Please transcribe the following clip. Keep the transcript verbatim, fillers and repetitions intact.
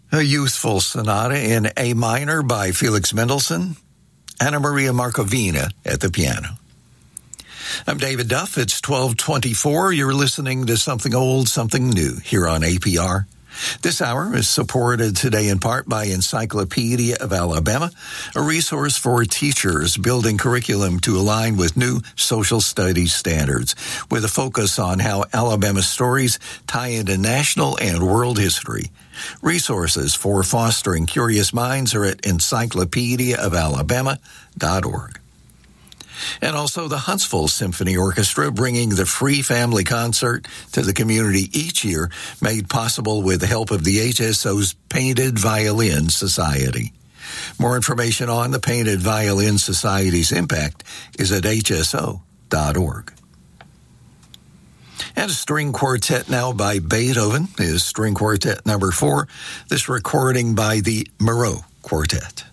A youthful sonata in A minor by Felix Mendelssohn, Anna Maria Markovina at the piano. I'm David Duff. It's twelve twenty-four. You're listening to Something Old, Something New here on A P R. This hour is supported today in part by Encyclopedia of Alabama, a resource for teachers building curriculum to align with new social studies standards, with a focus on how Alabama stories tie into national and world history. Resources for fostering curious minds are at encyclopedia of alabama dot org. And also the Huntsville Symphony Orchestra, bringing the free family concert to the community each year, made possible with the help of the H S O's Painted Violin Society. More information on the Painted Violin Society's impact is at H S O dot org. And a string quartet now by Beethoven is String Quartet number four, this recording by the Moreau Quartet.